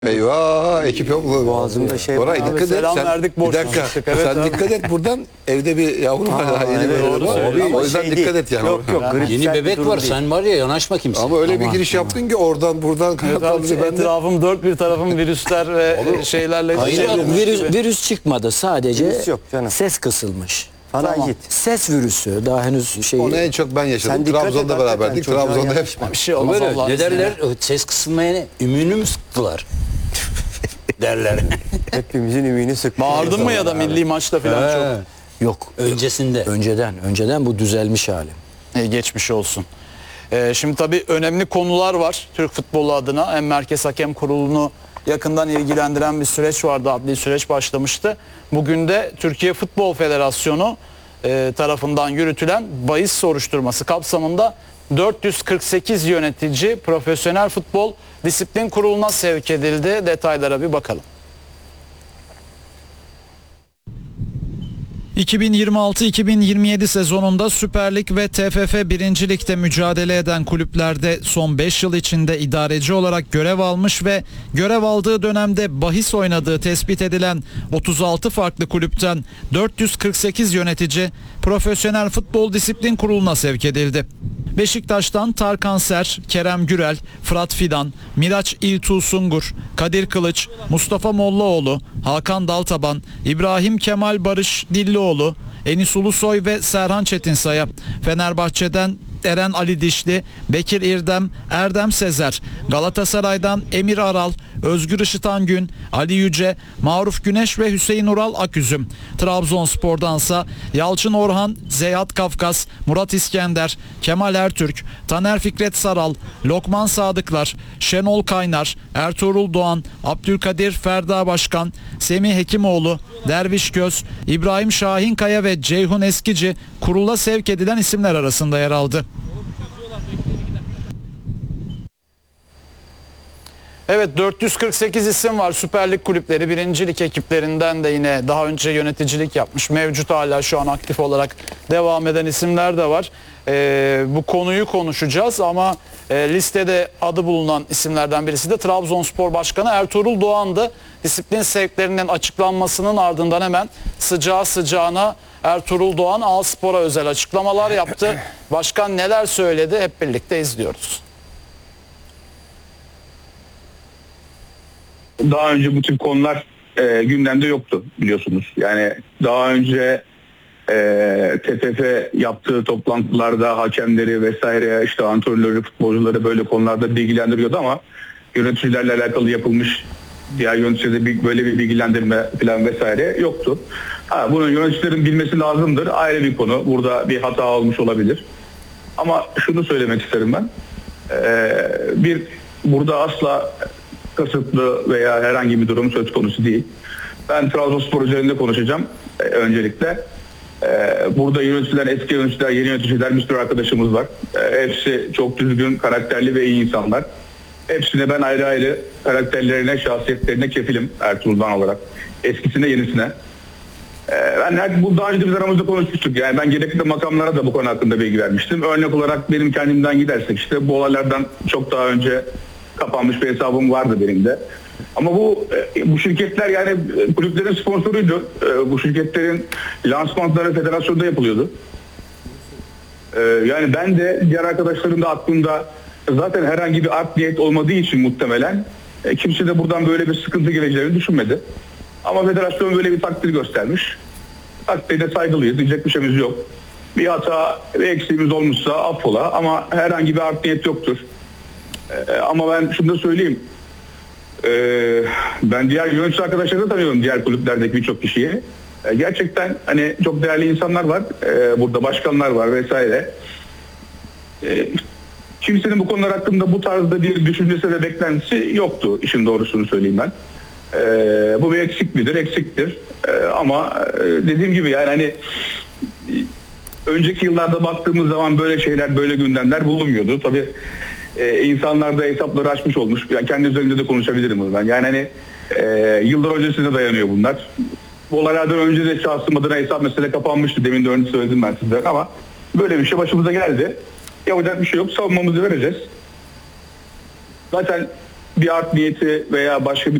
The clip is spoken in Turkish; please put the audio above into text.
Eyvah ekip yok. Boğazımda şey var. Koray Abi, dikkat et. selam Sen, verdik, bir boş dakika. konuştuk. Evet, Sen abi. dikkat et buradan. Evde bir yavrum var. Daha yeni evet, böyle doğru var. söylüyorsun. O yüzden Ama şey dikkat değil. et yani. Yok yok. Yani gripsel Yeni bir bebek durum var. değil. Sen var ya yanaşma kimse. Ama öyle bir giriş yaptın ki oradan buradan Evet abi, kaldı. Ben de etrafım dört bir tarafım virüsler ve şeylerle. Hayır, çevrilmiş. Virüs çıkmadı. Sadece Virüs yok canım. ses kısılmış. Parazit. Ses virüsü. Daha henüz şey. onu en çok ben yaşadım. Sen dikkat et, Trabzon'da hakikaten beraberdik. çocuğa Trabzon'da hep yakışma. Bir şey O olmaz böyle Allah'ın ne izniyle. derler? Ses kısılmaya ne? Ümünü mü sıktılar? derler. Hepimizin ümüğünü sıktı. Bağırdın mı ya da milli maçta falan çok? Yok. Öncesinde. Önceden bu düzelmiş hali. Geçmiş olsun. Şimdi tabii önemli konular var Türk futbolu adına. Hem Merkez Hakem Kurulu'nu yakından ilgilendiren bir süreç vardı. Adli süreç başlamıştı. Bugün de Türkiye Futbol Federasyonu tarafından yürütülen bahis soruşturması kapsamında 448 yönetici Profesyonel Futbol Disiplin Kurulu'na sevk edildi. Detaylara bir bakalım. 2026-2027 sezonunda Süper Lig ve TFF 1. Lig'de mücadele eden kulüplerde son 5 yıl içinde idareci olarak görev almış ve görev aldığı dönemde bahis oynadığı tespit edilen 36 farklı kulüpten 448 yönetici Profesyonel Futbol Disiplin Kurulu'na sevk edildi. Beşiktaş'tan Tarkan Ser, Kerem Gürel, Fırat Fidan, Miraç İltuğ Sungur, Kadir Kılıç, Mustafa Mollaoğlu, Hakan Daltaban, İbrahim Kemal Barış Dillioğlu, Enis Ulusoy ve Serhan Çetinsay'a, Fenerbahçe'den Eren Ali Dişli, Bekir İrdem, Erdem Sezer, Galatasaray'dan Emir Aral, Özgür Işıtangün, Ali Yüce, Maruf Güneş ve Hüseyin Ural Aküzüm. Trabzonspor'dansa Yalçın Orhan, Zeyhat Kafkas, Murat İskender, Kemal Ertürk, Taner Fikret Saral, Lokman Sadıklar, Şenol Kaynar, Ertuğrul Doğan, Abdülkadir Ferda Başkan, Semih Hekimoğlu, Derviş Göz, İbrahim Şahinkaya ve Ceyhun Eskici kurula sevk edilen isimler arasında yer aldı. Evet, 448 isim var. Süper Lig kulüpleri, 1. Lig ekiplerinden de yine daha önce yöneticilik yapmış. Mevcut hala şu an aktif olarak devam eden isimler de var. Bu konuyu konuşacağız ama listede adı bulunan isimlerden birisi de Trabzonspor Başkanı Ertuğrul Doğan'dı. Disiplin sevklerinin açıklanmasının ardından hemen sıcağı sıcağına Ertuğrul Doğan A-Spor'a özel açıklamalar yaptı. Başkan neler söyledi hep birlikte izliyoruz. Daha önce bu tip konular gündemde yoktu biliyorsunuz. Yani daha önce TFF yaptığı toplantılarda hakemleri vesaire işte antrenörleri, futbolcuları böyle konularda bilgilendiriyordu ama yöneticilerle alakalı yapılmış diğer yöneticilerde böyle bir bilgilendirme falan vesaire yoktu. Bunu yöneticilerin bilmesi lazımdır. Ayrı bir konu. Burada bir hata olmuş olabilir. Ama şunu söylemek isterim ben. Burada asla kasıtlı veya herhangi bir durum söz konusu değil. Ben Trabzonspor üzerinde konuşacağım öncelikle. Burada yöneticiler, eski yöneticiler, yeni yöneticiler bir sürü arkadaşımız var. Hepsi çok düzgün, karakterli ve iyi insanlar. Hepsine ben ayrı ayrı karakterlerine, şahsiyetlerine kefilim Ertuğrul'dan olarak. Eskisine, yenisine. Bu daha önce biz aramızda konuşmuştuk. Yani ben gerekli makamlara da bu konu hakkında bilgi vermiştim. Örnek olarak benim kendimden gidersek işte bu olaylardan çok daha önce kapanmış bir hesabım vardı benim de. Ama bu şirketler yani kulüplerin sponsoruydu. Bu şirketlerin lansmanları federasyonda yapılıyordu. Yani ben de diğer arkadaşlarım da aklında zaten herhangi bir art niyet olmadığı için muhtemelen kimse de buradan böyle bir sıkıntı geleceğini düşünmedi. Ama federasyon böyle bir takdir göstermiş. Takdirine saygılıyız. Diyecek bir şeyimiz yok. Bir hata ve eksiğimiz olmuşsa affola ama herhangi bir art niyet yoktur. Ama ben şunu da söyleyeyim. Ben diğer yönetici arkadaşları da tanıyorum, diğer kulüplerdeki birçok kişiyi. Gerçekten hani çok değerli insanlar var. Burada başkanlar var vesaire. Kimsenin bu konular hakkında bu tarzda bir düşüncesi ve beklentisi yoktu, işin doğrusunu söyleyeyim ben. Bu bir eksik midir? Eksiktir. Ama dediğim gibi yani hani önceki yıllarda baktığımız zaman böyle şeyler, böyle gündemler bulunmuyordu. Tabii insanlar da hesapları açmış olmuş. Yani kendi üzerinde de konuşabilirim ben. Yani hani yıllar öncesine dayanıyor bunlar. Bu olaylardan önce de şahsım adına hesap mesele kapanmıştı. Demin de önce söyledim ben sizlere ama böyle bir şey başımıza geldi. Yapacak bir şey yok. Savunmamızı vereceğiz. Zaten bir art niyeti veya başka bir